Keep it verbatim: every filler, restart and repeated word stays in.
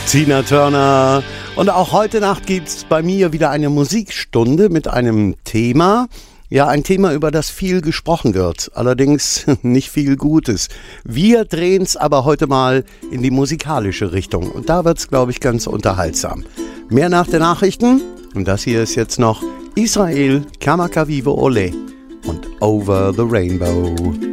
Tina Turner. Und auch heute Nacht gibt's bei mir wieder eine Musikstunde mit einem Thema. Ja, ein Thema, über das viel gesprochen wird, allerdings nicht viel Gutes. Wir drehen's aber heute mal in die musikalische Richtung und da wird's, glaube ich, ganz unterhaltsam. Mehr nach den Nachrichten und das hier ist jetzt noch Israel, Kamakawiwo Ole und Over the Rainbow.